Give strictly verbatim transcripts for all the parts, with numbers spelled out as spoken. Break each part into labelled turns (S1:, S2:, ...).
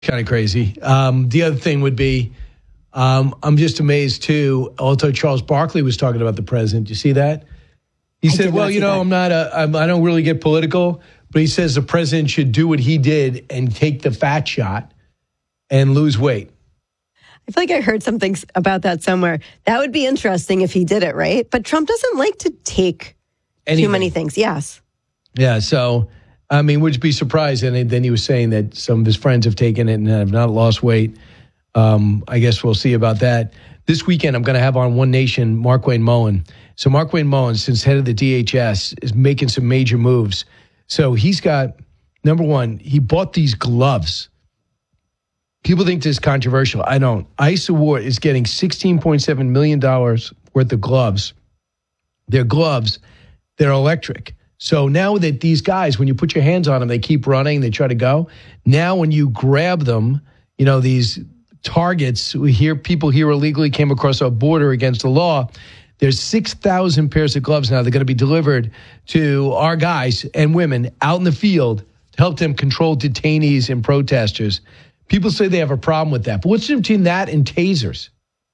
S1: Kind of crazy. Um, the other thing would be, um, I'm just amazed too. Also, Charles Barkley was talking about the president. You see that? He
S2: I
S1: said, "Well, you know,
S2: that.
S1: I'm not a, I'm, I don't really get political, but he says the president should do what he did and take the fat shot and lose weight."
S2: I feel like I heard something about that somewhere. That would be interesting if he did it, right? But Trump doesn't like to take Anything. too many things. Yes.
S1: Yeah. So. I mean, would you be surprised? And then he was saying that some of his friends have taken it and have not lost weight. Um, I guess we'll see about that. This weekend, I'm going to have on One Nation Markwayne Mullin. So Markwayne Mullin, since head of the D H S, is making some major moves. So he's got, number one, he bought these gloves. People think this is controversial. I don't. ICE Award is getting sixteen point seven million dollars worth of gloves. They're gloves. They're electric. So now that these guys, when you put your hands on them, they keep running, they try to go. Now when you grab them, you know, these targets, we hear people here illegally came across our border against the law. There's six thousand pairs of gloves now. They're going to be delivered to our guys and women out in the field to help them control detainees and protesters. People say they have a problem with that. But what's between that and tasers?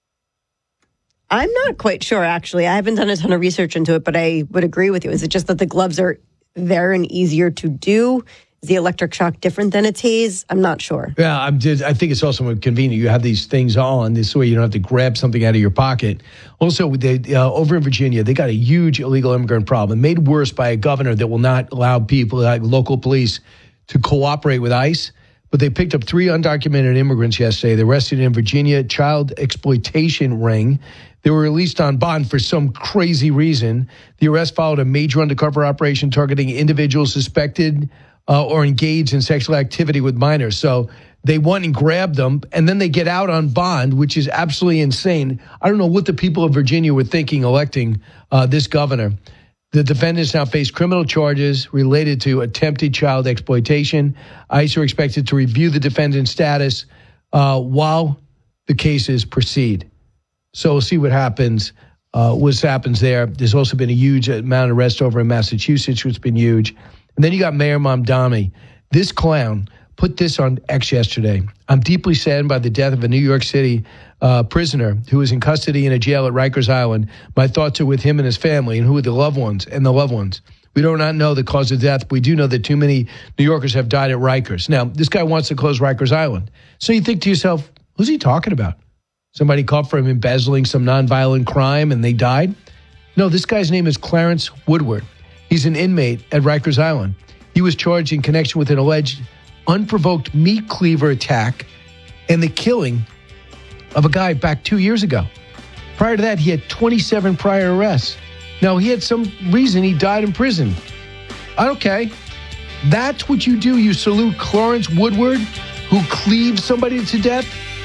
S2: I'm not quite sure, actually. I haven't done a ton of research into it, but I would agree with you. Is it just that the gloves are there and easier to do? Is the electric shock different than a tase? I'm not sure.
S1: Yeah, I'm just, I think it's also more convenient. You have these things on. This way you don't have to grab something out of your pocket. Also, they, uh, over in Virginia, they got a huge illegal immigrant problem, made worse by a governor that will not allow people, like local police, to cooperate with ICE. But they picked up three undocumented immigrants yesterday. They arrested in Virginia, child exploitation ring. They were released on bond for some crazy reason. The arrest followed a major undercover operation targeting individuals suspected uh, or engaged in sexual activity with minors. So they went and grabbed them, and then they get out on bond, which is absolutely insane. I don't know what the people of Virginia were thinking electing uh, this governor. The defendants now face criminal charges related to attempted child exploitation. ICE are expected to review the defendant's status uh, while the cases proceed. So we'll see what happens, uh, what happens there. There's also been a huge amount of arrests over in Massachusetts, which has been huge. And then you got Mayor Mamdani. This clown put this on X yesterday. I'm deeply saddened by the death of a New York City uh, prisoner who is in custody in a jail at Rikers Island. My thoughts are with him and his family and who are the loved ones and the loved ones. We do not know the cause of death, but we do know that too many New Yorkers have died at Rikers. Now, this guy wants to close Rikers Island. So you think to yourself, who's he talking about? Somebody caught for him embezzling some nonviolent crime and they died? No, this guy's name is Clarence Woodward. He's an inmate at Rikers Island. He was charged in connection with an alleged unprovoked meat cleaver attack and the killing of a guy back two years ago. Prior to that, he had twenty-seven prior arrests. Now, he had some reason he died in prison. Okay, that's what you do. You salute Clarence Woodward, who cleaved somebody to death?